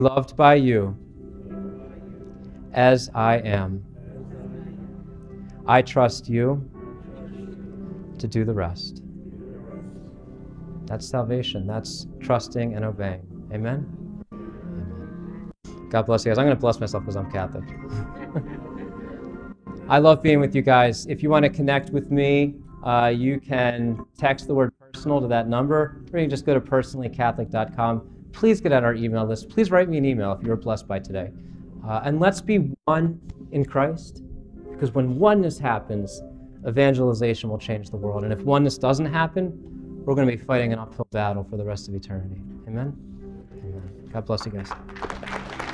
loved by you as I am. I trust you to do the rest. That's salvation. That's trusting and obeying. Amen? Amen. God bless you guys. I'm going to bless myself because I'm Catholic. I love being with you guys. If you want to connect with me, you can text the word personal to that number, or you can just go to personallycatholic.com. Please get on our email list. Please write me an email if you were blessed by today. And let's be one in Christ, because when oneness happens, evangelization will change the world. And if oneness doesn't happen, we're going to be fighting an uphill battle for the rest of eternity. Amen? Amen. God bless you guys.